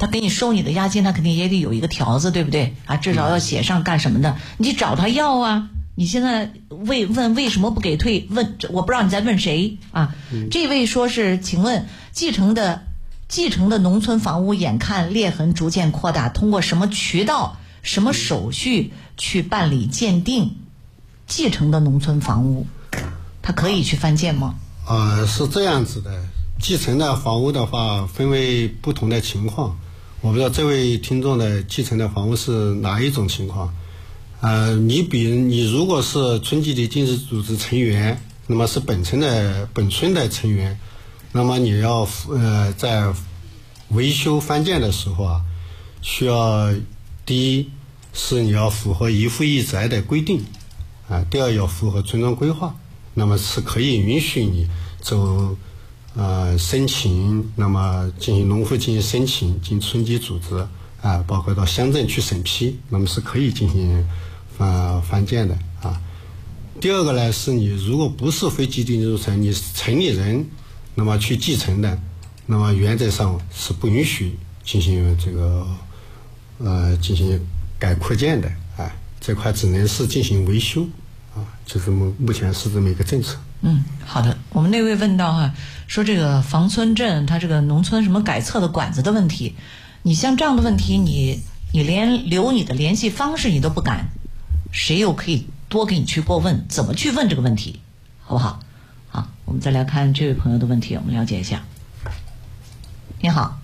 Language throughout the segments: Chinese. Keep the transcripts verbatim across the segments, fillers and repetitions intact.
他给你收你的押金，他肯定也得有一个条子，对不对啊？至少要写上干什么的，你找他要啊。你现在为问为什么不给退？问我不知道你在问谁啊？嗯、这位说是，请问继承的继承的农村房屋眼看裂痕逐渐扩大，通过什么渠道、什么手续去办理鉴定？继承的农村房屋，它可以去翻建吗？ 呃，是这样子的，继承的房屋的话，分为不同的情况。我不知道这位听众的继承的房屋是哪一种情况。呃，你比你如果是村集体经济组织成员，那么是本村的本村的成员，那么你要呃在维修翻建的时候啊，需要第一是你要符合一户一宅的规定啊，第二要符合村庄规划，那么是可以允许你走呃申请，那么进行农户进行申请，进村级组织啊，包括到乡镇去审批，那么是可以进行呃翻建的啊。第二个呢，是你如果不是非集体入城，你是城里人，那么去继承的，那么原则上是不允许进行这个呃进行改扩建的啊，这块只能是进行维修啊，就是目目前是这么一个政策。 嗯，好的。我们那位问到哈、啊，说这个房村镇它这个农村什么改册的管子的问题，你像这样的问题，你你连留你的联系方式你都不敢，谁又可以多给你去过问？怎么去问这个问题，好不好？好，我们再来看这位朋友的问题，我们了解一下。你好，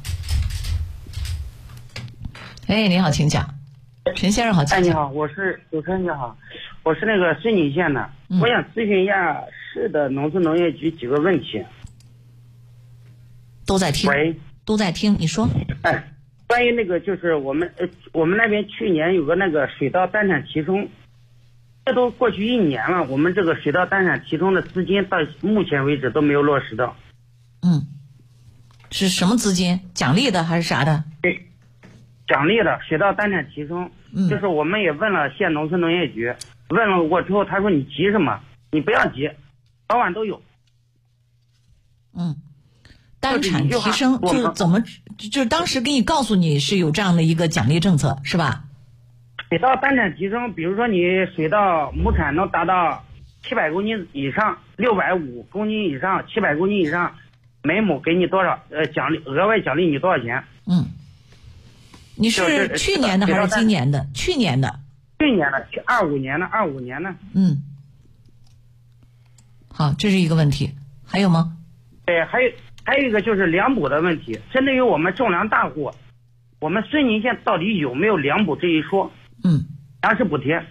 哎，你好，请讲。陈先生好，请讲。 哎，你好，我是主持人，你好，我是那个绥宁县的、嗯，我想咨询一下市的农村农业局几个问题。 都在听。 喂， 都在听，你说。 哎，关于那个就是我们呃我们那边去年有个那个水稻单产提充，这都过去一年了，我们这个水稻单产提充的资金到目前为止都没有落实到。 嗯，是什么资金？奖励的还是啥的？ 对，奖励的水稻单产提充。嗯，就是我们也问了县农村农业局，问了过之后，他说你急什么？你不要急，早晚都有。 嗯，单产提升就怎么就是当时给你告诉你是有这样的一个奖励政策是吧？ 水稻单产提升，比如说你水稻亩产能达到七百公斤以上，六百五公斤以上，七百公斤以上，每亩给你多少？呃，奖励额外奖励你多少钱？ 嗯。你是去年的还是今年的？去年的。 去年的，二五年的，二五年的。 嗯。好，这是一个问题，还有吗？ 对，还有还有一个就是粮补的问题。针对于我们种粮大户，我们绥宁县到底有没有粮补这一说？ 嗯。 粮食补贴。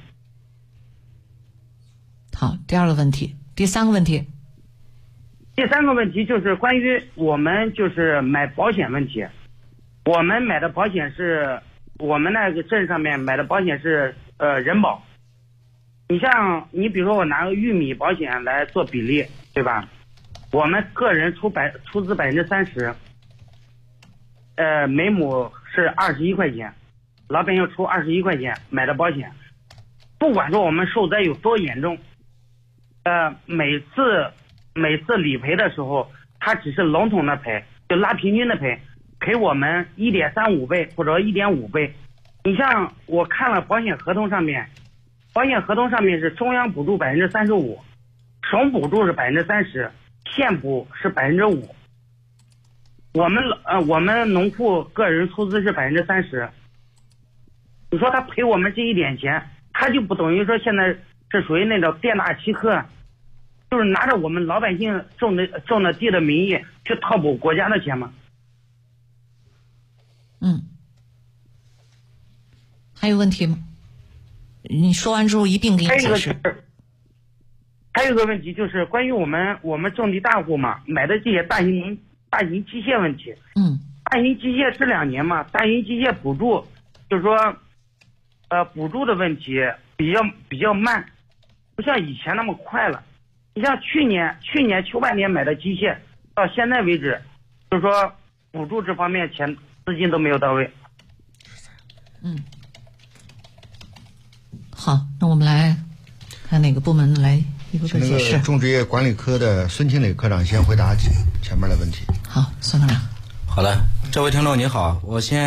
好，第二个问题，第三个问题。 第三个问题就是关于我们就是买保险问题。我们买的保险是，我们那个镇上面买的保险是呃人保。你像你比如说我拿个玉米保险来做比例，对吧？我们个人出百出资百分之三十，呃每亩是二十一块钱，老百姓出二十一块钱买的保险，不管说我们受灾有多严重，呃每次每次理赔的时候，它只是笼统的赔，就拉平均的赔。赔我们一点三五倍或者一点五倍，你像我看了保险合同上面，保险合同上面是中央补助百分之三十五，省补助是百分之三十，县补是百分之五。我们呃我们农户个人出资是百分之三十。你说他赔我们这一点钱，他就不等于说现在是属于那种店大欺客，就是拿着我们老百姓种的种的地的名义去套补国家的钱吗？ 嗯，还有问题吗？你说完之后一并给你解释。 还有一个问题就是关于我们我们种地大户嘛，买的这些大型大型机械问题。 嗯， 大型机械这两年嘛，大型机械补助就是说，呃，补助的问题比较比较慢，不像以前那么快了。你像去年去年秋半年买的机械，到现在为止，就是说补助这方面钱。资金都没有到位。 嗯，好，那我们来看哪个部门来一个个解释。 种植业管理科的孙清磊科长先回答前面的问题。 好，孙科长。 好的，这位听众你好，我先